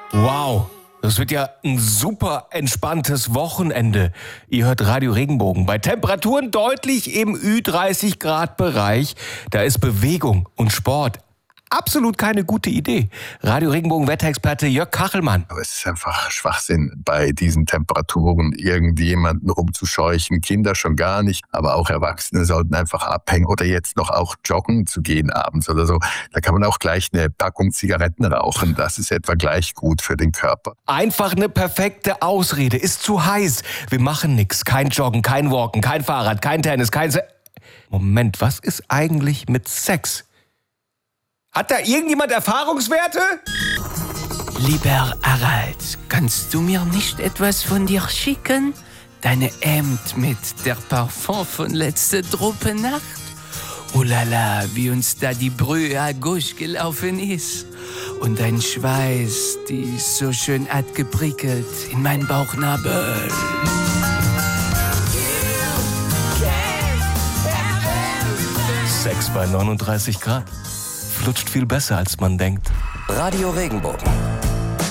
Wow, das wird ja ein super entspanntes Wochenende. Ihr hört Radio Regenbogen. Bei Temperaturen deutlich im Ü30 Grad Bereich, da ist Bewegung und Sport absolut keine gute Idee. Radio Regenbogen Wetterexperte Jörg Kachelmann. Aber es ist einfach Schwachsinn, bei diesen Temperaturen irgendjemanden rumzuscheuchen. Kinder schon gar nicht, aber auch Erwachsene sollten einfach abhängen oder jetzt noch auch joggen zu gehen abends oder so. Da kann man auch gleich eine Packung Zigaretten rauchen. Das ist etwa gleich gut für den Körper. Einfach eine perfekte Ausrede. Ist zu heiß. Wir machen nix. Kein Joggen, kein Walken, kein Fahrrad, kein Tennis, Moment, was ist eigentlich mit Sex? Hat da irgendjemand Erfahrungswerte? Lieber Harald, kannst du mir nicht etwas von dir schicken? Deine Hemd mit der Parfum von letzter Nacht? Oh la la, wie uns da die Brühe à gauche gelaufen ist. Und dein Schweiß, die so schön hat geprickelt in meinen Bauchnabel. 6 bei 39 Grad. Flutscht viel besser, als man denkt. Radio Regenbogen.